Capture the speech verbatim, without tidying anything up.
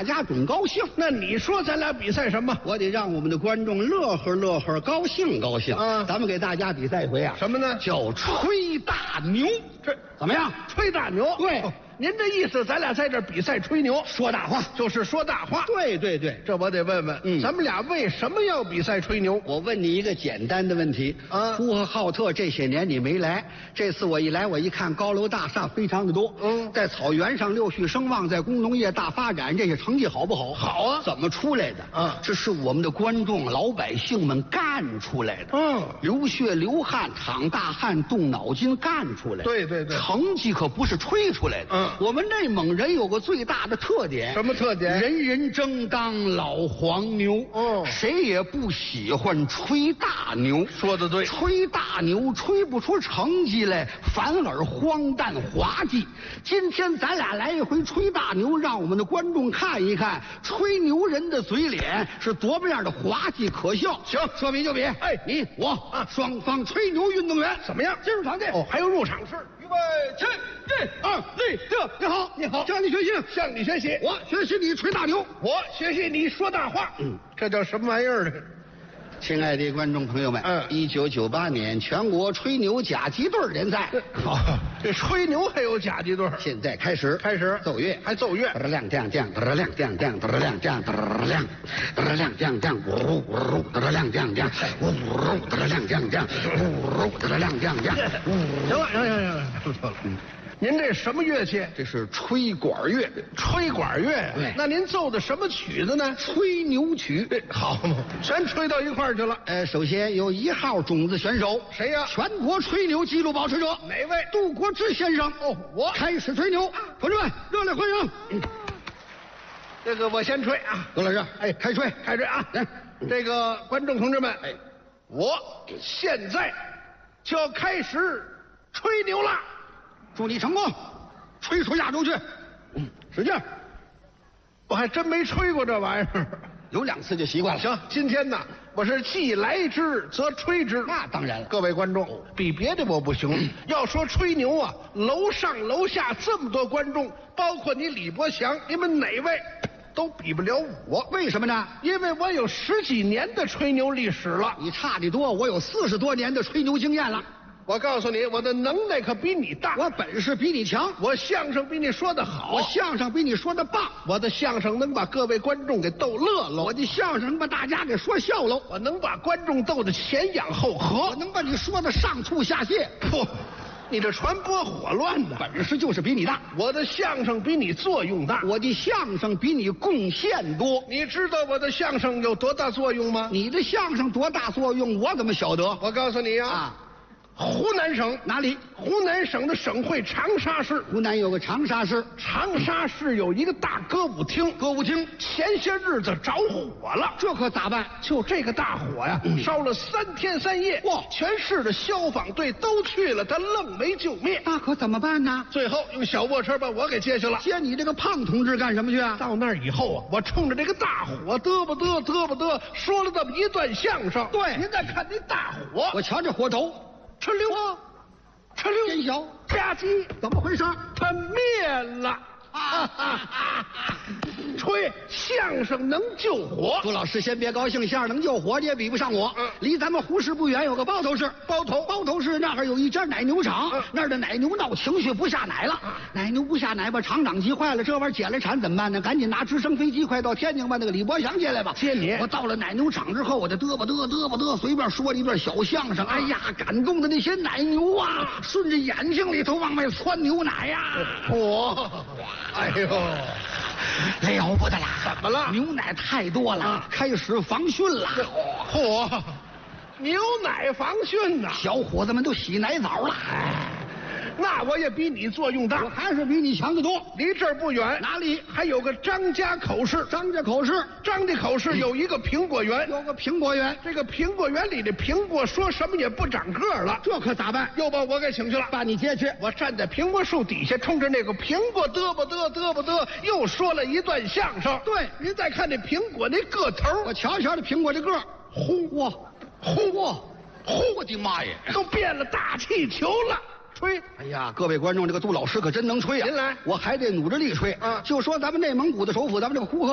大家准高兴。 那你说咱俩比赛什么？ 我得让我们的观众乐呵乐呵，高兴高兴。 啊咱们给大家比赛一回啊， 什么呢？ 叫吹大牛。 这怎么样？ 吹大牛。 对哦您这意思，咱俩在这儿比赛吹牛， 说大话。 就是说大话。 对对对， 这我得问问， 嗯咱们俩为什么要比赛吹牛？ 我问你一个简单的问题啊呼和浩特这些年你没来，这次我一来，我一看高楼大厦非常的多， 嗯在草原上六畜生旺，在工农业大发展，这些成绩好不好？ 好啊怎么出来的？ 啊这是我们的观众老百姓们干出来的。 嗯流血流汗，淌大汗，动脑筋干出来的。 对对对成绩可不是吹出来的。 嗯我们内蒙人有个最大的特点， 什么特点？ 人人争当老黄牛。 哦谁也不喜欢吹大牛。 说得对。 吹大牛吹不出成绩来，反而荒诞滑稽。今天咱俩来一回吹大牛，让我们的观众看一看吹牛人的嘴脸是多么样的滑稽可笑。 行说比就比。 哎你我啊双方吹牛运动员怎么样？ 进入场地。 哦，还有入场式。预备，起，一二立正。 你好， 你好， 向你学习。 向你学习。 我学习你吹大牛。 我学习你说大话。 嗯， 这叫什么玩意儿呢？ 亲爱的观众朋友们， 嗯一九九八年全国吹牛甲级队联赛好，这吹牛还有甲级队。 现在开始， 开始奏乐， 还奏乐。 亮亮亮，亮亮亮，亮亮亮，亮亮亮，呜呜，亮亮亮，呜呜，亮亮亮，呜呜，亮亮亮， 行了，行了，行了，不错了。嗯，您这什么乐器？ 这是吹管乐， 吹管乐呀。 对那您奏的什么曲子呢？ 吹牛曲。 这好嘛，全吹到一块儿去了。 呃，首先有一号种子选手， 谁呀？ 全国吹牛纪录保持者， 哪位？ 杜国之先生。 哦，我开始吹牛，同志们热烈欢迎。嗯这个我先吹啊。 杜老师， 哎开吹， 开始啊！ 来， 这个观众同志们， 哎， 我现在就要开始吹牛了。 祝你成功，吹出亚洲去。嗯，使劲儿， 我还真没吹过这玩意儿。 有两次就习惯了。 行，今天呢，我是既来之则吹之。 那当然了。 各位观众，比别的我不行。要说吹牛啊，楼上楼下这么多观众，包括你李伯祥，你们哪位都比不了我。 为什么呢？ 因为我有十几年的吹牛历史了。 你差得多，我有四十多年的吹牛经验了。 我告诉你，我的能耐可比你大， 我本事比你强， 我相声比你说的好， 我相声比你说的棒， 我的相声能把各位观众给逗乐了， 我的相声能把大家给说笑喽， 我能把观众逗得前仰后合， 我能把你说的上吐下泻。 不，你这传播火乱的， 本事就是比你大， 我的相声比你作用大， 我的相声比你贡献多。 你知道我的相声有多大作用吗？ 你的相声多大作用，我怎么晓得？ 我告诉你呀、 啊， 湖南省哪里？ 湖南省的省会长沙市， 湖南有个长沙市， 长沙市有一个大歌舞厅， 歌舞厅前些日子着火了， 这可咋办？ 就这个大火呀，烧了三天三夜， 哇全市的消防队都去了，他愣没救灭。 那可怎么办呢？ 最后用小卧车把我给接去了。 接你这个胖同志干什么去啊？ 到那儿以后啊，我冲着这个大火嘚吧嘚嘚吧嘚说了这么一段相声。 对您再看那大火， 我瞧这火头， 哧溜，哧溜， 真小， 吧唧， 怎么回事？ 它灭了。啊哈哈！吹相声能救火， 杜老师先别高兴，相声能救火你也比不上我。 嗯离咱们湖市不远有个包头市， 包头包头市那儿有一家奶牛场， 嗯那儿的奶牛闹情绪不下奶了，奶牛不下奶把厂长急坏了，这玩意儿减了产怎么办呢？赶紧拿直升飞机快到天津把那个李伯祥接来吧。 接你我到了奶牛场之后，我就嘚吧嘚嘚吧嘚，随便说了一段小相声。哎呀，感动的那些奶牛啊，顺着眼睛里头往外窜牛奶呀、 火，哎呦， 了不得啦！ 怎么了牛奶太多了，开始防汛了。 嚯，牛奶防汛呐、 小伙子们都洗奶澡了。 那我也比你作用大我，还是比你强得多。 离这儿不远， 哪里？ 还有个张家口市。 张家口市张家口市有一个苹果园， 有个苹果园， 这个苹果园里的苹果说什么也不长个儿了， 这可咋办？ 又把我给请去了。 把你接去。 我站在苹果树底下，冲着那个苹果嘚吧嘚嘚吧嘚，又说了一段相声。 对， 您再看这苹果那个头， 我瞧瞧这苹果这个儿， 呼哇， 呼哇， 呼， 我的妈呀！ 都变了大气球了。吹， 哎呀，各位观众，这个杜老师可真能吹啊！ 您来我还得努着力吹。 嗯就说咱们内蒙古的首府，咱们这个呼和